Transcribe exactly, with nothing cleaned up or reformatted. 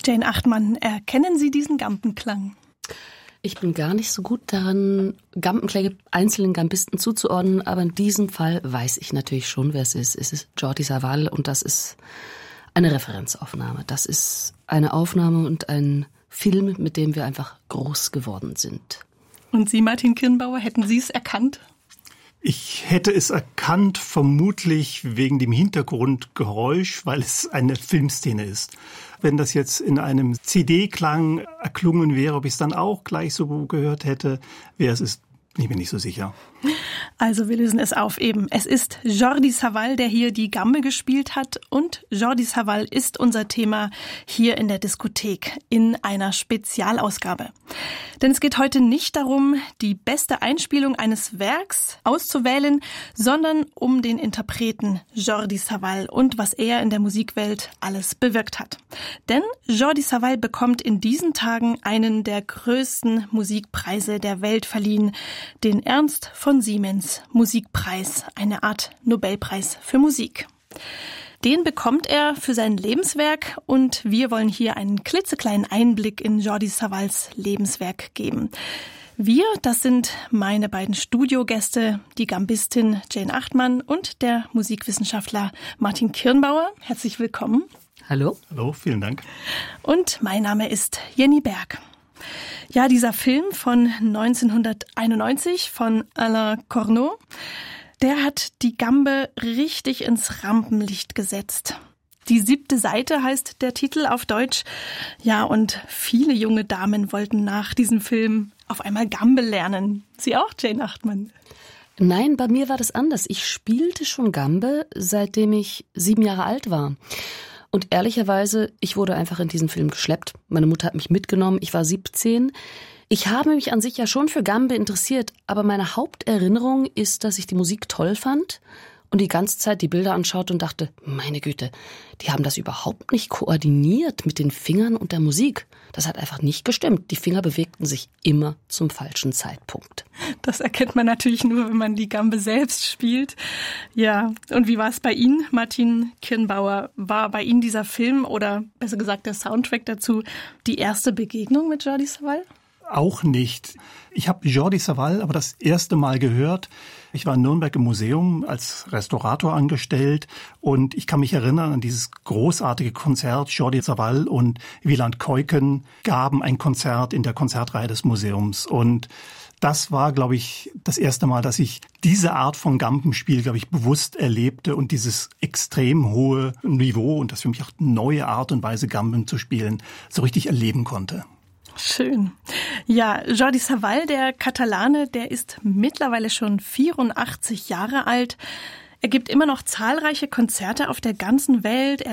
Jane Achtmann, erkennen Sie diesen Gambenklang? Ich bin gar nicht so gut daran, Gambenklänge einzelnen Gambisten zuzuordnen, aber in diesem Fall weiß ich natürlich schon, wer es ist. Es ist Jordi Savall und das ist eine Referenzaufnahme. Das ist eine Aufnahme und ein Film, mit dem wir einfach groß geworden sind. Und Sie, Martin Kirnbauer, hätten Sie es erkannt? Ich hätte es erkannt, vermutlich wegen dem Hintergrundgeräusch, weil es eine Filmszene ist. Wenn das jetzt in einem C D-Klang erklungen wäre, ob ich es dann auch gleich so gehört hätte, wäre es ist. Ich bin nicht so sicher. Also wir lösen es auf eben. Es ist Jordi Savall, der hier die Gambe gespielt hat. Und Jordi Savall ist unser Thema hier in der Diskothek in einer Spezialausgabe. Denn es geht heute nicht darum, die beste Einspielung eines Werks auszuwählen, sondern um den Interpreten Jordi Savall und was er in der Musikwelt alles bewirkt hat. Denn Jordi Savall bekommt in diesen Tagen einen der größten Musikpreise der Welt verliehen, den Ernst von Siemens Musikpreis, eine Art Nobelpreis für Musik. Den bekommt er für sein Lebenswerk und wir wollen hier einen klitzekleinen Einblick in Jordi Savalls Lebenswerk geben. Wir, das sind meine beiden Studiogäste, die Gambistin Jane Achtmann und der Musikwissenschaftler Martin Kirnbauer. Herzlich willkommen. Hallo. Hallo, vielen Dank. Und mein Name ist Jenny Berg. Ja, dieser Film von neunzehnhunderteinundneunzig von Alain Corneau, der hat die Gambe richtig ins Rampenlicht gesetzt. Die siebte Seite heißt der Titel auf Deutsch. Ja, und viele junge Damen wollten nach diesem Film auf einmal Gambe lernen. Sie auch, Jane Achtmann? Nein, bei mir war das anders. Ich spielte schon Gambe, seitdem ich sieben Jahre alt war. Und ehrlicherweise, ich wurde einfach in diesen Film geschleppt. Meine Mutter hat mich mitgenommen, ich war siebzehn. Ich habe mich an sich ja schon für Gambe interessiert, aber meine Haupterinnerung ist, dass ich die Musik toll fand und die ganze Zeit die Bilder anschaute und dachte, meine Güte, die haben das überhaupt nicht koordiniert mit den Fingern und der Musik. Das hat einfach nicht gestimmt. Die Finger bewegten sich immer zum falschen Zeitpunkt. Das erkennt man natürlich nur, wenn man die Gambe selbst spielt. Ja, und wie war es bei Ihnen, Martin Kirnbauer? War bei Ihnen dieser Film oder besser gesagt der Soundtrack dazu die erste Begegnung mit Jordi Savall? Auch nicht. Ich habe Jordi Savall aber das erste Mal gehört. Ich war in Nürnberg im Museum als Restaurator angestellt und ich kann mich erinnern an dieses großartige Konzert. Jordi Savall und Wieland Keuken gaben ein Konzert in der Konzertreihe des Museums und das war, glaube ich, das erste Mal, dass ich diese Art von Gambenspiel, glaube ich, bewusst erlebte und dieses extrem hohe Niveau und das für mich auch neue Art und Weise, Gamben zu spielen, so richtig erleben konnte. Schön. Ja, Jordi Savall, der Katalane, der ist mittlerweile schon vierundachtzig Jahre alt. Er gibt immer noch zahlreiche Konzerte auf der ganzen Welt. Er